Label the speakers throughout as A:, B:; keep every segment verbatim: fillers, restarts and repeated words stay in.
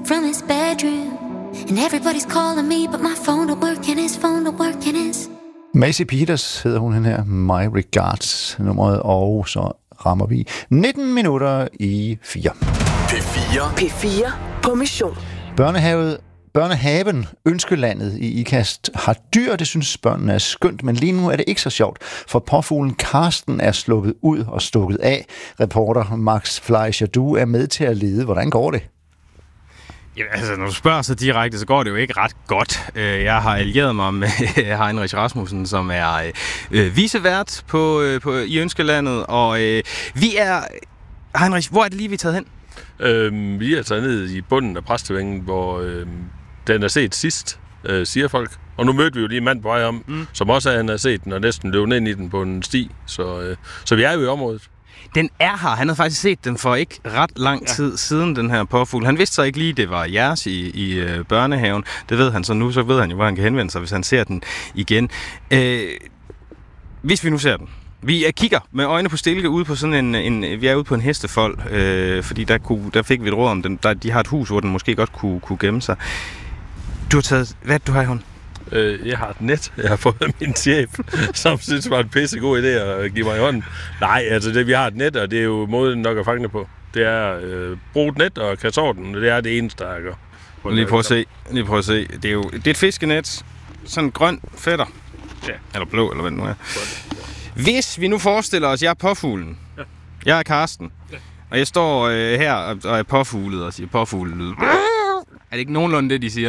A: from his bedroom. And everybody's calling me, but my phone don't work and his phone don't work and his...
B: Maisie Peters hedder hun her, My Regards nummeret, og så rammer vi nitten minutter i fire.
C: P fire.
D: P fire på mission.
B: Børnehavet Børnehaven Ønskelandet i Ikast har dyr, det synes børnene er skønt, men lige nu er det ikke så sjovt, for påfuglen Karsten er sluppet ud og stukket af. Reporter Max Fleischer, du er med til at lede. Hvordan går det?
E: Ja, altså, når du spørger så direkte, så går det jo ikke ret godt. Jeg har allieret mig med Heinrich Rasmussen, som er øh, vicevært på, øh, på, i Ønskelandet, og øh, vi er... Heinrich, hvor er det lige, vi er taget hen?
F: Øhm, vi er taget ned i bunden af Præstevængen, hvor øh, den er set sidst, øh, siger folk. Og nu mødte vi jo lige en mand på vej om, mm. som også han har set den, og næsten løb ned i den på en sti. Så, øh, så vi er jo i området.
E: Den er her. Han havde faktisk set den for ikke ret lang tid ja. siden, den her påfugl. Han vidste så ikke lige, det var jeres i, i øh, børnehaven. Det ved han så nu, så ved han jo, hvor han kan henvende sig, hvis han ser den igen. Øh, hvis vi nu ser den. Vi kigger med øjne på stilke ude på sådan en, en vi er ude på en hestefold, øh, fordi der, kunne, der fik vi et råd om den. Der, de har et hus, hvor den måske godt kunne, kunne gemme sig. Du har taget, hvad du har i hånden?
F: Øh, jeg har et net, jeg har fået min chef, som synes, det var en pissegod idé at give mig i hånden. Nej, altså det, vi har et net, og det er jo måden nok at fange det på. Det er øh, bruge et net og kassorten, det er det eneste, der gør.
E: Lige prøv at se, lige prøv at se. Det er jo det er et fiskenet, sådan grøn fætter, ja. Eller blå, eller hvad det nu er. Hvis vi nu forestiller os, jeg er påfuglen, ja. Jeg er Karsten, ja. Og jeg står øh, her og, og er påfuglet og siger påfuglelyd. Er det ikke nogenlunde det, de siger?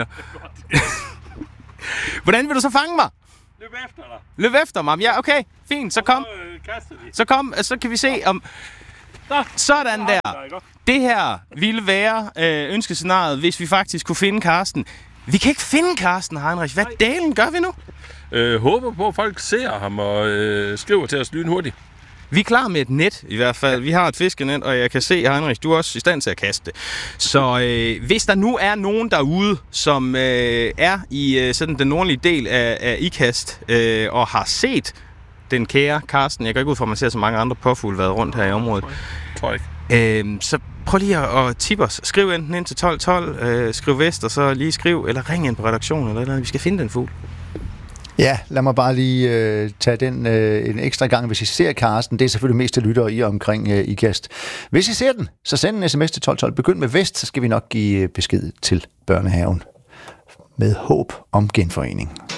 E: Hvordan vil du så fange mig?
F: Løb efter dig.
E: Løb efter mig? Ja, okay, fint, så kom. Så kom, så kan vi se om... Sådan der. Det her ville være øh, ønskescenariet, hvis vi faktisk kunne finde Karsten. Vi kan ikke finde Karsten, Heinrich. Hvad delen gør vi nu?
F: Øh, håber på, at folk ser ham og øh, skriver til os lynhurtigt.
E: Vi er klar med et net i hvert fald. Vi har et fiskenet, og jeg kan se, Heinrich, du er også i stand til at kaste det. Så øh, hvis der nu er nogen derude, som øh, er i øh, sådan den nordlige del af, af Ikast øh, og har set den kære Karsten, jeg går ikke ud fra, at man ser så mange andre påfugle været rundt her i området.
F: Tror jeg ikke.
E: Øh, så prøv lige at, at tippe os. Skriv enten ind til tolv tolv, øh, skriv vest, og så lige skriv, eller ring ind på redaktionen, eller, eller vi skal finde den fugl.
B: Ja, lad mig bare lige øh, tage den øh, en ekstra gang, hvis I ser Karsten. Det er selvfølgelig mest til lyttere i omkring øh, Ikast. Hvis I ser den, så send en sms til tolv tolv. Begynd med vest, så skal vi nok give besked til børnehaven. Med håb om genforening.